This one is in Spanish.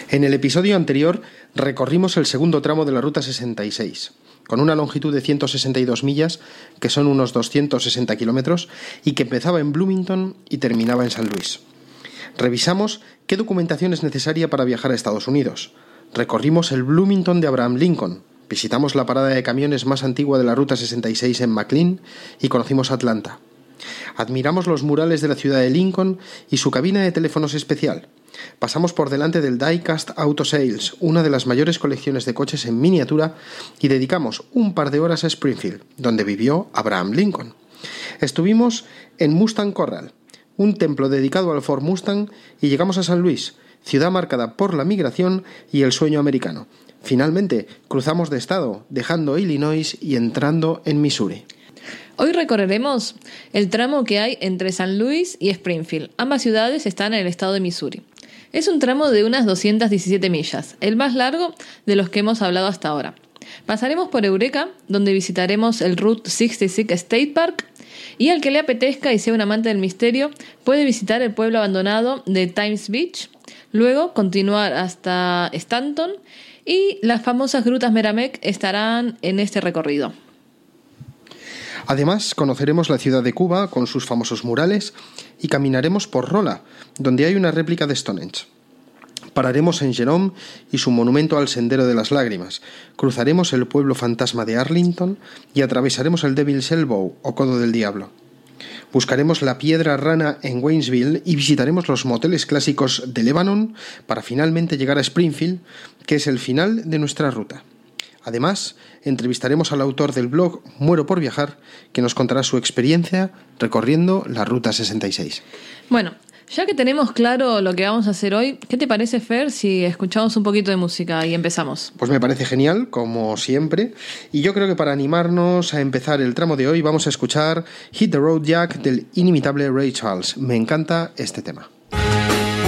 En el episodio anterior recorrimos el segundo tramo de la Ruta 66, con una longitud de 162 millas, que son unos 260 kilómetros, y que empezaba en Bloomington y terminaba en San Luis. Revisamos qué documentación es necesaria para viajar a Estados Unidos. Recorrimos el Bloomington de Abraham Lincoln, visitamos la parada de camiones más antigua de la Ruta 66 en McLean y conocimos Atlanta. Admiramos los murales de la ciudad de Lincoln y su cabina de teléfonos especial. Pasamos por delante del Die-Cast Auto Sales, una de las mayores colecciones de coches en miniatura, y dedicamos un par de horas a Springfield, donde vivió Abraham Lincoln. Estuvimos en Mustang Corral, un templo dedicado al Ford Mustang, y llegamos a San Luis, ciudad marcada por la migración y el sueño americano. Finalmente, cruzamos de estado, dejando Illinois y entrando en Missouri. Hoy recorreremos el tramo que hay entre San Luis y Springfield. Ambas ciudades están en el estado de Missouri. Es un tramo de unas 217 millas, el más largo de los que hemos hablado hasta ahora. Pasaremos por Eureka, donde visitaremos el Route 66 State Park, y al que le apetezca y sea un amante del misterio, puede visitar el pueblo abandonado de Times Beach, luego continuar hasta Stanton, y las famosas grutas Meramec estarán en este recorrido. Además, conoceremos la ciudad de Cuba con sus famosos murales y caminaremos por Rolla, donde hay una réplica de Stonehenge. Pararemos en Jerome y su monumento al Sendero de las Lágrimas. Cruzaremos el pueblo fantasma de Arlington y atravesaremos el Devil's Elbow o Codo del Diablo. Buscaremos la Piedra Rana en Waynesville y visitaremos los moteles clásicos de Lebanon para finalmente llegar a Springfield, que es el final de nuestra ruta. Además, entrevistaremos al autor del blog Muero por Viajar, que nos contará su experiencia recorriendo la Ruta 66. Bueno, ya que tenemos claro lo que vamos a hacer hoy, ¿qué te parece, Fer, si escuchamos un poquito de música y empezamos? Pues me parece genial, como siempre, y yo creo que para animarnos a empezar el tramo de hoy vamos a escuchar Hit the Road Jack del inimitable Ray Charles. Me encanta este tema.